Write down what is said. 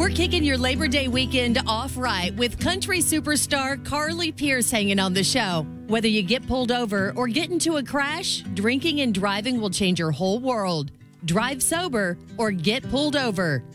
We're kicking your Labor Day weekend off right with country superstar Carly Pearce hanging on the show. Whether you get pulled over or get into a crash, drinking and driving will change your whole world. Drive sober or get pulled over.